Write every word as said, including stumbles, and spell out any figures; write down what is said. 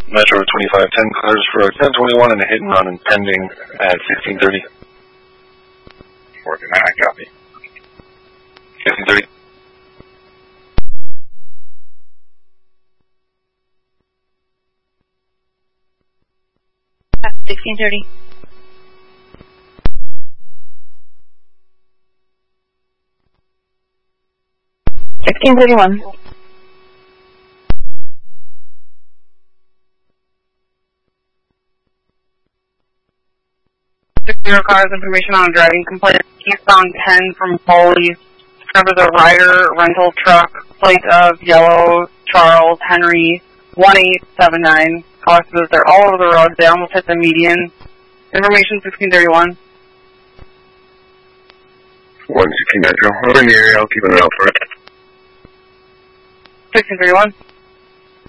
Metro twenty-five ten clears for a ten twenty-one and a hit and run and pending at sixteen thirty. Working on, copy. sixteen thirty. sixteen thirty. sixteen thirty-one. Zero cars information on a driving complaint. Eastbound ten from Foley. Discovers a rider rental truck, plate of yellow Charles Henry one eight seven nine. Cars says they're all over the road. They almost hit the median. Information sixteen thirty-one. one sixteen Metro. I'm in the area. I'll keep an eye out for it. sixteen thirty-one.